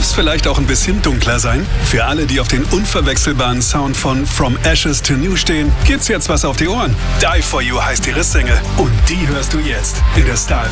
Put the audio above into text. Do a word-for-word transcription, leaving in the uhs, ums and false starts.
Muss vielleicht auch ein bisschen dunkler sein? Für alle, die auf den unverwechselbaren Sound von From Ashes to New stehen, gibt's jetzt was auf die Ohren. Die For You heißt ihre Single und die hörst du jetzt in der Star